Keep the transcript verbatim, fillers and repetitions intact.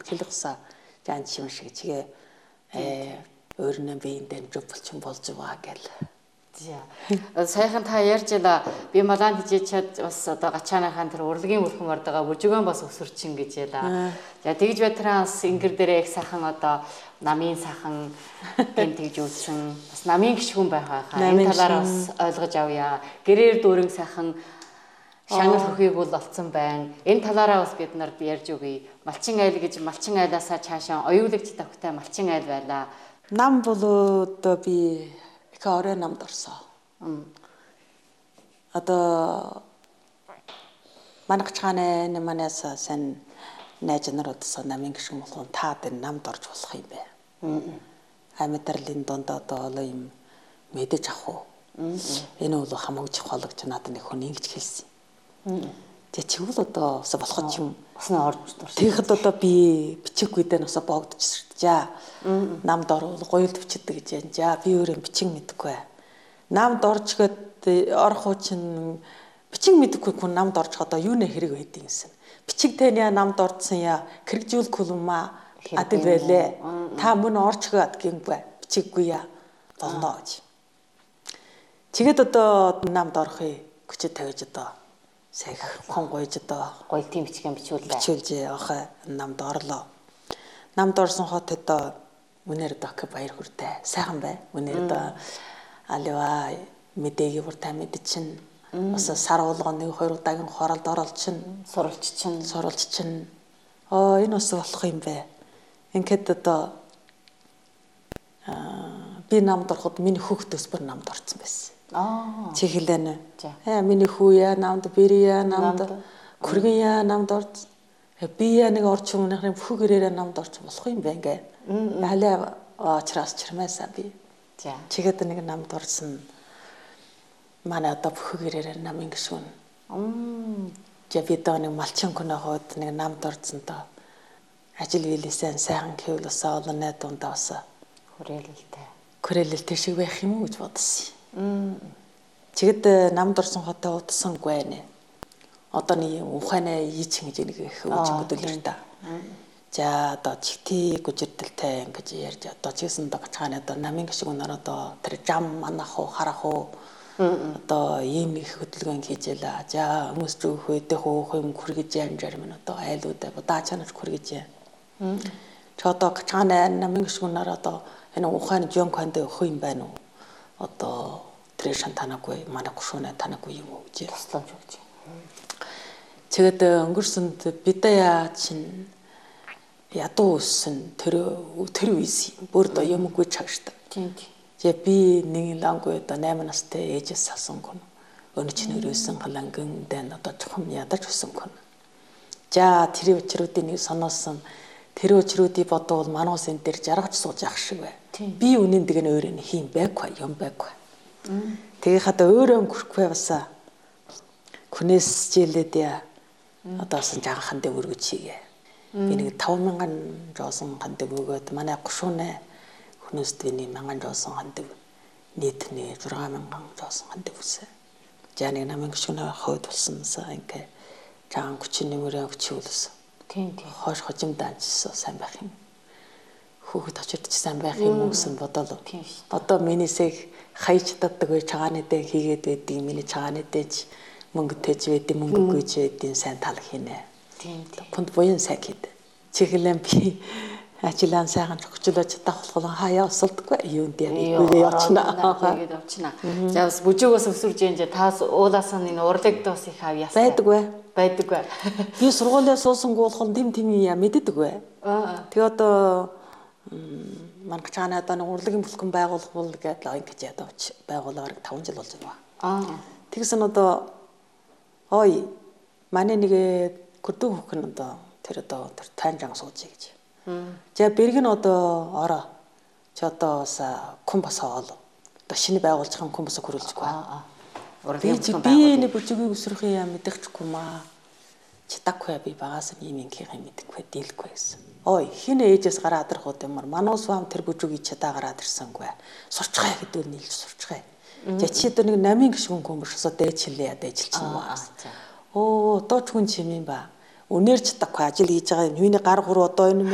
хэлэхсаа жан чим шиг чигээ э өөрнөө биендээ жоп болчин болж байгаа гэл. За. Сайхан та ярьж байла би малан хийж чад бас одоо гачааныхаа тэр урлагийн бүрхэн ордогоо бүжгөн бас өсөрчин гэж байла. За тэгж байтранс ингэр дээрээ их сайхан одоо намын сайхан гэн тэгж үүссэн. Бас намын гişгүн байгаа хаа. Энэ талаар бас ойлгож авъя. Гэрээр дүүрэн сайхан шангал хөхийг бол олцсон байна. Энэ талаараа бас бид нарт ярьж өгье. Малчин айл гэж малчин айлаасаа цаашаа оюулагч тавтай малчин айл байлаа. Нам болоод би их орой намд орсон. Одоо манагчааны нэманаас сан найз наруудсан намын гişгэн болгон таад энэ намд орж болох юм бэ. Амьдарлын донд одоо олоо юм мэдэж авах уу. Энэ бол хамаагүй чухал гэж надад нэг хүн ингэж хэлсэн. Тэгээ чигвэл одоо бас болоход ч юм уснаа орж дурсан. Тэгэхэд одоо би бичиггүйдээ нусаа боогдчихжээ. Намд орвол гоёлд бичдэг гэж байна. За би өөрөө бичиг мэдэхгүй. Намд орж гээд орох уу чин бичиг мэдэхгүй хүн намд орж одоо юу нэ хэрэг байдгийг юмсан. Бичиг таны намд ордсон я хэрэгжүүл кулма адил байлээ. Та мөн орж гээд гингүй бичиггүй я болно гэж. Тэгээд одоо намд орохыг хүчтэй тавьж одоо сая хон гойж одоо гоё тийм бичгэн бичүүлээ. Бичүүлж явах намд орлоо. Намд орсон хот одоо үнээр док баяр хүртэй. Сайхан бай. Үнээр одоо аливаа мэдээг бүртээ мэдчин. Бас сар болгоны хоёр удаагийн хоролд оролч чинь суралч чинь суралч чинь оо энэ бас болох юм бэ. Ингээд одоо аа би намд ороход миний хүүхдөөс бүр намд орсон байсан. Аа. Чи хэлэнэ. Аа миний хүү яа намд бэрия намд хүргэн яа намд орж би яа нэг орч өмнөхний бүх гэрээрээ намд орч болох юм бэ ингээ. Халаа очраас чирмаасаа би. За. Чигээд нэг намд орсон. Манай одоо бүх гэрээрээ намын гişгүн. Мм. Я би доо нэг малчин гоноход нэг намд орсон доо. Ажил вилээсэн сайхан хэвлэсээ олонны дундаа бас хүрээлэлтэй. Хүрээлэлтэй шиг байх юм уу гэж бодсон. Чигэд намд орсон хотоо удсангүй нэ. Одоо нэг ухаанаа ийч гэж нэг их үжигдэл л та. За одоо чигти гүжирдэлтэй ингэж ярьж одоо чигсэн одоо гачгааны одоо намын гişгүнээр одоо тэр жам манах уу харах уу одоо ийм их хөдөлгөөн хийжээлээ. За хүмүүс зүгх үедээ хөөх юм хүргэж яан жарим нь одоо айлуудаа удаа чанаж хүргэж яа. Ч одоо гачгааны намын гişгүнээр одоо энэ ухааны жонконд өгөх юм байна уу? Одоо трэшэн танаагүй манай гушуунаа танаагүй юм уу гэж туслаж өгч. Тэгээд өнгөрсөнд бидая чин ядуу өссөн тэр тэр үеис бүр до юмгүй чагштай. Тийм тийм. За би нэг лангуй одоо восемь настай ээжээс салсан хүн. Өнө чинь өрөөсөн халанган дан одоо чухам ядарч өссөн хүн. За тэр өчрүүдийн нэг соноосон тэр өчрүүдийг бодвол мануус энэ дээр жаргаж сууж явах шиг бай. Би үнэн дэг нь өөрөө хийм байхгүй юм байхгүй. Тэгээ хада өөрөө өнгөрөхгүй басаа. Күнээс жилээд яа. Одоосон жаахан дээр өргөж хийгээ. Би нэг таван мянган жоосон хандаг өгөөд манай гушуунаа хүнөөс дэний мянган жоосон хандаг нийт нэ зургаан мянган жоосон хандаг үсэ. За нэг намын гушуунаа хойд болсонсаа ингээ жаан хүчин нэмэрээ өчүүлсэн. Тийм тийм. Хоош хожим даажсан сайн байх юм. Хүүхэд очирч сайн байх юм гэсэн бодол. Одоо минийсээ хайч татдаг вэ чагааны дээр хийгээд байдгийг миний чагааны дээрч мөнгө тэж байдгийг мөнгө гүйж байдгийг сайн тал хийнэ. Тийм тийм. Хүнд буян сайн хийд. Чиглэн би ажлаа сайхан зохицуулж чадах болохоор хаяа усалдаггүй юунд яа үгээ явчихна. Үгээд явчихна. За бас бүжөөгөөс өсвөрж энэ таас уулаасаа энэ урлаг доос их хав яасан. Байдаггүй. Байдаггүй. Би сургуулиас суусангуу болохоор тэм тэм яа мэддэггүй. Аа. Тэгээ одоо мангачаана одоо нэг урлагийн бүлгэн байгуулах бол гэдэг л ингэж ядавч байгуулаар таван жил болж байна. Аа. Тэгсэн одоо ой манай нэг гүрдүү хөхн одоо тэр одоо тэр тайнжан суужий гэж. За бэрг нь одоо ороо. Чи одоо бас хүн бас оол. Одоо шинэ байгуулж байгаа хүн бас хөрүүлжгүй. Аа. Би би нэг бүжигийг өсрөхийн юм мэдчихгүй маа. Читаггүй би багаас нь юм ингийн мэдхгүй дийлэхгүй гэсэн. Ой хин ээжээс гараад ирэх уу юмар манус вам тэр бүжигийг чадаа гараад ирсэнгүй. Сурчгаа гэдэг нь нийлж сурчгаа. За чи одоо нэг намын гişгүн хүн бишсоо дээж хэлээ ядаж чинь маа. Оо одоо ч хүн чим юм ба. Үнээр чадахгүй ажил хийж байгаа юм. Юуны гар гур одоо энэ